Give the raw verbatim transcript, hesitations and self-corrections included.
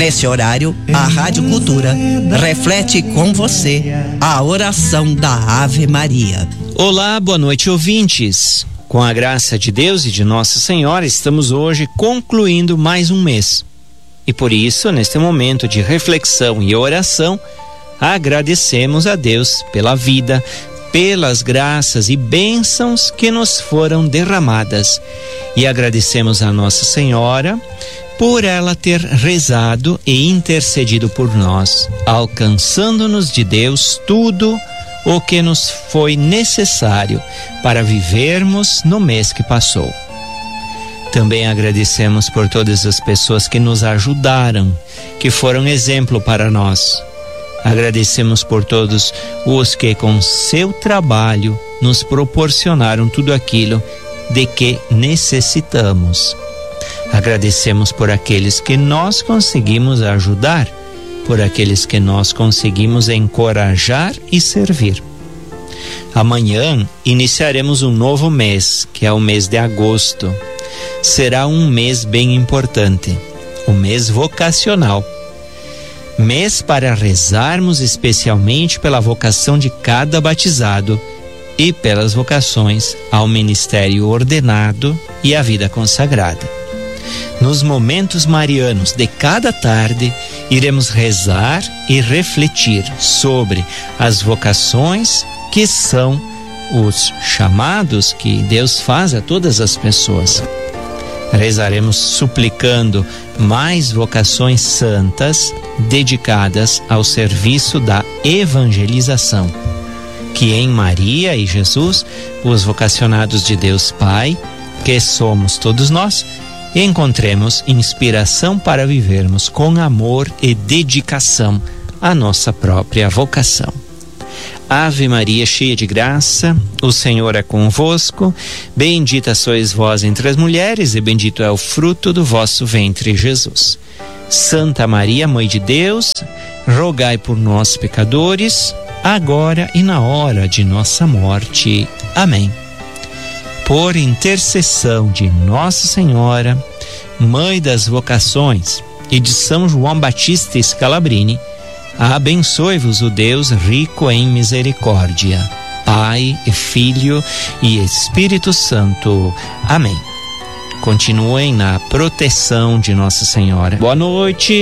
Nesse horário, a Rádio Cultura reflete com você a oração da Ave Maria. Olá, boa noite, ouvintes. Com a graça de Deus e de Nossa Senhora, estamos hoje concluindo mais um mês. E por isso, neste momento de reflexão e oração, agradecemos a Deus pela vida, pelas graças e bênçãos que nos foram derramadas. E agradecemos a Nossa Senhora por ela ter rezado e intercedido por nós, alcançando-nos de Deus tudo o que nos foi necessário para vivermos no mês que passou. Também agradecemos por todas as pessoas que nos ajudaram, que foram exemplo para nós. Agradecemos por todos os que com seu trabalho nos proporcionaram tudo aquilo de que necessitamos. Agradecemos por aqueles que nós conseguimos ajudar, por aqueles que nós conseguimos encorajar e servir. Amanhã iniciaremos um novo mês, que é o mês de agosto. Será um mês bem importante, o mês vocacional. Mês para rezarmos especialmente pela vocação de cada batizado e pelas vocações ao ministério ordenado e à vida consagrada. Nos momentos marianos de cada tarde, iremos rezar e refletir sobre as vocações que são os chamados que Deus faz a todas as pessoas. Rezaremos suplicando mais vocações santas dedicadas ao serviço da evangelização, que em Maria e Jesus, os vocacionados de Deus Pai, que somos todos nós, encontremos inspiração para vivermos com amor e dedicação a nossa própria vocação. Ave Maria, cheia de graça, o Senhor é convosco, bendita sois vós entre as mulheres e bendito é o fruto do vosso ventre, Jesus. Santa Maria, Mãe de Deus, rogai por nós, pecadores, agora e na hora de nossa morte. Amém. Por intercessão de Nossa Senhora, Mãe das Vocações, e de São João Batista Scalabrini, abençoe-vos o Deus rico em misericórdia, Pai, Filho e Espírito Santo. Amém. Continuem na proteção de Nossa Senhora. Boa noite.